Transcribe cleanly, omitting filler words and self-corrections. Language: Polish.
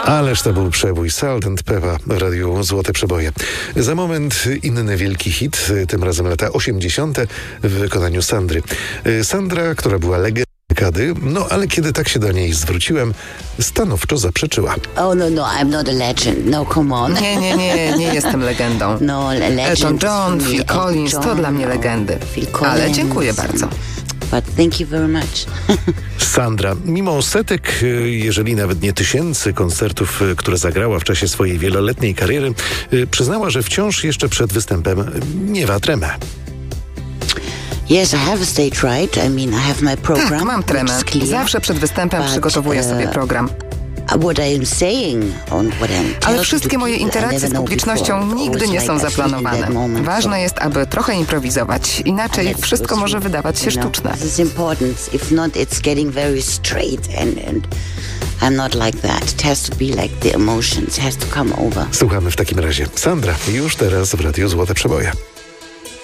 Ależ to był przebój Salt and Pepper w radiu Złote Przeboje. Za moment inny wielki hit, tym razem lata 80. w wykonaniu Sandry. Sandra, która była legendą dekady, no ale kiedy tak się do niej zwróciłem, stanowczo zaprzeczyła. Oh, no, I'm not a legend. No, come on. Nie jestem legendą. No, legend. Elton John, Phil Collins, to dla mnie legendy. Ale dziękuję bardzo. But thank you very much. Sandra, mimo setek, jeżeli nawet nie tysięcy koncertów, które zagrała w czasie swojej wieloletniej kariery, przyznała, że wciąż jeszcze przed występem miewa tremę. Yes, I have a stage right. I mean, I have my program. Tak, mam tremę. Zawsze przed występem przygotowuję sobie program. Ale wszystkie moje interakcje z publicznością nigdy nie są zaplanowane. Ważne jest, aby trochę improwizować. Inaczej wszystko może wydawać się sztuczne. Słuchamy w takim razie. Sandra, już teraz w Radiu Złote Przeboje.